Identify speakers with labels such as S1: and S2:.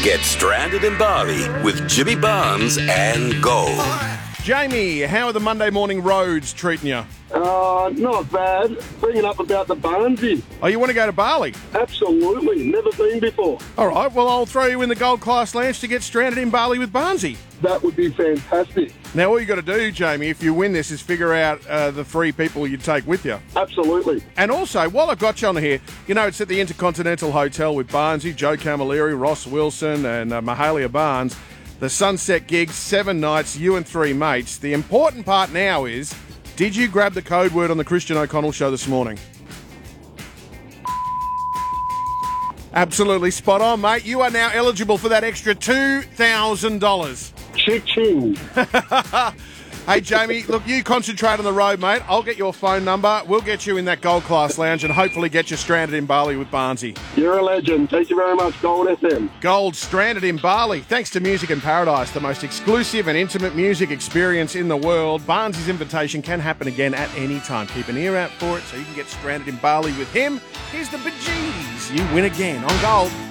S1: Get stranded in Bali with Jimmy Barnes and Gold.
S2: Jamie, how are the Monday morning roads treating you?
S3: Not bad. Bringing up about the Barnsie.
S2: Oh, you want to go to Bali?
S3: Absolutely. Never been before.
S2: All right, well, I'll throw you in the Gold Class Lounge to get stranded in Bali with Barnsie.
S3: That would be fantastic.
S2: Now, all you got to do, Jamie, if you win this, is figure out the 3 people you'd take with you.
S3: Absolutely.
S2: And also, while I've got you on here, you know, it's at the Intercontinental Hotel with Barnsie, Joe Camilleri, Ross Wilson and Mahalia Barnes. The Sunset Gigs, 7 nights, you and 3 mates. The important part now is, did you grab the code word on the Christian O'Connell show this morning? Absolutely spot on, mate. You are now eligible for that extra $2,000.
S3: Ching.
S2: Hey, Jamie, look, you concentrate on the road, mate. I'll get your phone number. We'll get you in that Gold Class Lounge and hopefully get you stranded in Bali with Barnsie.
S3: You're a legend. Thank you very much, Gold FM.
S2: Gold stranded in Bali. Thanks to Music in Paradise, the most exclusive and intimate music experience in the world. Barnsie's invitation can happen again at any time. Keep an ear out for it so you can get stranded in Bali with him. Here's the bejeez. You win again on Gold.